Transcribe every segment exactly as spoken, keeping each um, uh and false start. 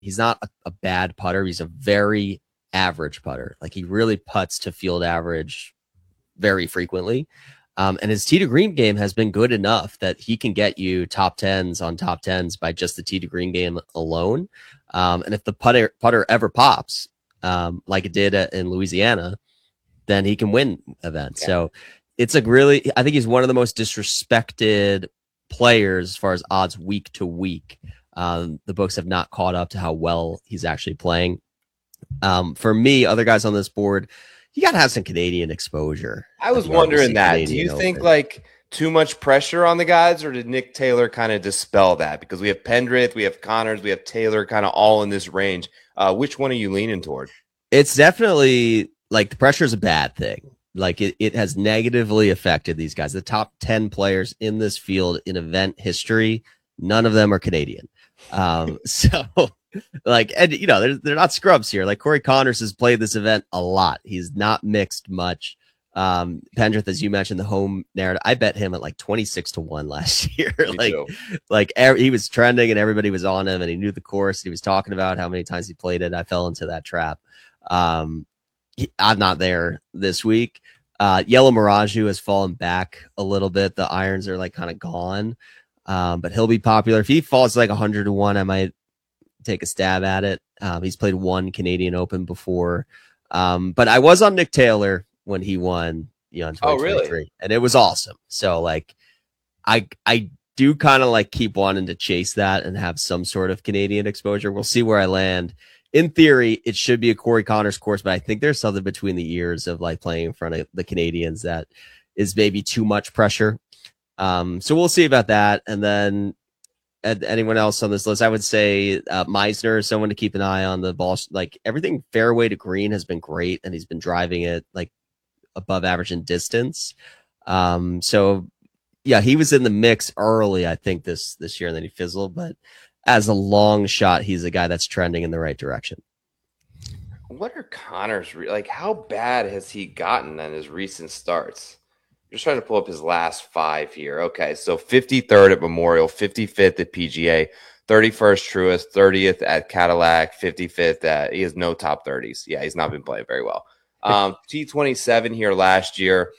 he's not a, a bad putter. He's a very average putter. Like he really putts to field average very frequently. Um, and his tee to green game has been good enough that he can get you top tens on top tens by just the tee to green game alone. Um, and if the putter putter ever pops, um, like it did in Louisiana, then he can win events. Yeah. So it's a really, I think he's one of the most disrespected players as far as odds week to week. Um, the books have not caught up to how well he's actually playing. Um, for me, other guys on this board, you got to have some Canadian exposure. I was wondering that. Canadian Do you Open. think like too much pressure on the guys, or did Nick Taylor kind of dispel that? Because we have Pendrith, we have Connors, we have Taylor kind of all in this range. Uh, which one are you leaning toward? It's definitely like the pressure is a bad thing. Like it, it has negatively affected these guys. The top ten players in this field in event history, none of them are Canadian. Um, so like, and you know, they're, they're not scrubs here. Like Corey Connors has played this event a lot. He's not mixed much. Um, Pendrith, as you mentioned, the home narrative, I bet him at like twenty-six to one last year. like, too. like er, he was trending and everybody was on him and he knew the course. He was talking about how many times he played it. I fell into that trap. Um, he, I'm not there this week. Uh, Yellow Miraju has fallen back a little bit. The irons are like kind of gone. Um, but he'll be popular. If he falls like one hundred to one, I might take a stab at it. Um, he's played one Canadian Open before. Um, but I was on Nick Taylor when he won, you know, in twenty twenty-three, oh, really? And it was awesome. So like, I, I do kind of like keep wanting to chase that and have some sort of Canadian exposure. We'll see where I land. In theory, it should be a Corey Connors course, but I think there's something between the ears of like playing in front of the Canadians that is maybe too much pressure. Um, so we'll see about that. And then anyone else on this list, I would say uh, Meisner is someone to keep an eye on. The ball, like everything fairway to green has been great, and he's been driving it like above average in distance. Um, so yeah, he was in the mix early, I think this this year, and then he fizzled. But as a long shot, he's a guy that's trending in the right direction. What are Connors like? How bad has he gotten in his recent starts? Just trying to pull up his last five here. Okay, so fifty-third at Memorial, fifty-fifth at P G A, thirty-first Truist, thirtieth at Cadillac, fifty-fifth at – he has no top thirties. Yeah, he's not been playing very well. Um, T twenty-seven here last year.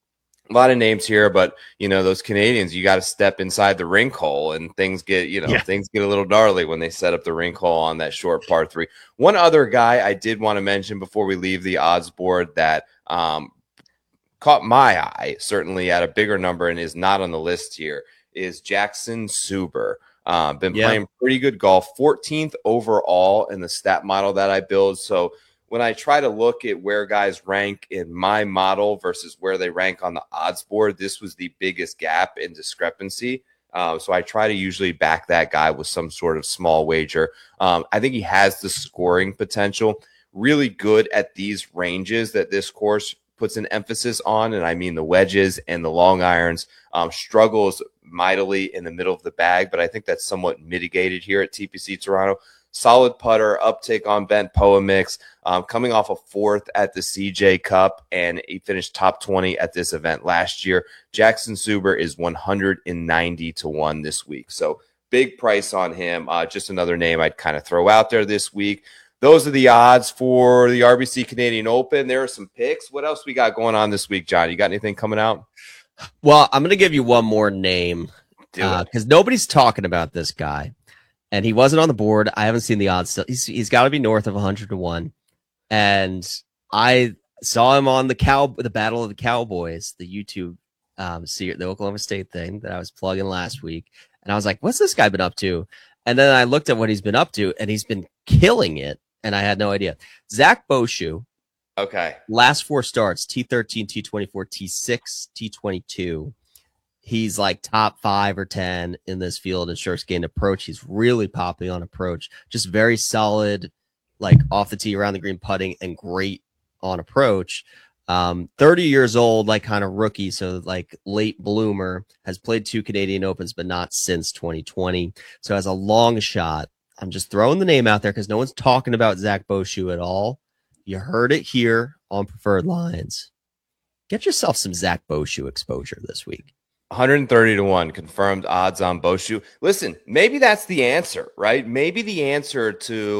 A lot of names here, but, you know, those Canadians, you got to step inside the rink hole, and things get, you know, yeah. things get a little gnarly when they set up the rink hole on that short par three. One other guy I did want to mention before we leave the odds board that um, – caught my eye, certainly at a bigger number, and is not on the list here, is Jackson Suber. Uh, been yeah. playing pretty good golf, fourteenth overall in the stat model that I build. So when I try to look at where guys rank in my model versus where they rank on the odds board, this was the biggest gap in discrepancy. Uh, so I try to usually back that guy with some sort of small wager. Um, I think he has the scoring potential, really good at these ranges that this course puts an emphasis on, and I mean the wedges and the long irons. Um, struggles mightily in the middle of the bag, but I think that's somewhat mitigated here at T P C Toronto. Solid putter, uptick on bent P O A mix, um, coming off a fourth at the C J Cup, and he finished top twenty at this event last year. Jackson Suber is one hundred ninety to one this week, so big price on him. Uh, just another name I'd kind of throw out there this week. Those are the odds for the R B C Canadian Open. There are some picks. What else we got going on this week, John? You got anything coming out? Well, I'm going to give you one more name because uh, nobody's talking about this guy, and he wasn't on the board. I haven't seen the odds still. He's, he's got to be north of one hundred to one, and I saw him on the cow, the Battle of the Cowboys, the YouTube, um, the Oklahoma State thing that I was plugging last week, and I was like, "What's this guy been up to?" And then I looked at what he's been up to, and he's been killing it. And I had no idea. Zach Boshu. Okay. Last four starts, T thirteen, T twenty-four, T six, T twenty-two. He's like top five or ten in this field in strokes gained approach. He's really popping on approach. Just very solid, like off the tee, around the green putting, and great on approach. Um, thirty years old, like kind of rookie. So like late bloomer, has played two Canadian Opens, but not since twenty twenty. So as a long shot, I'm just throwing the name out there because no one's talking about Zach Boshu at all. You heard it here on Preferred Lines. Get yourself some Zach Boshu exposure this week. one hundred thirty to one confirmed odds on Boshu. Listen, maybe that's the answer, right? Maybe the answer to